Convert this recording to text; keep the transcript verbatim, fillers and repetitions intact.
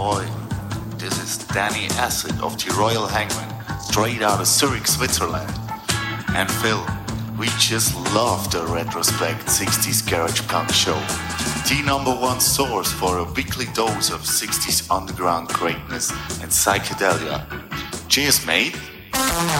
Ahoy! This is Danny Acid of the Royal Hangman, straight out of Zurich, Switzerland. And Phil, we just love the Retrospect sixties Garage Punk Show, the number one source for a weekly dose of sixties underground greatness and psychedelia. Cheers, mate!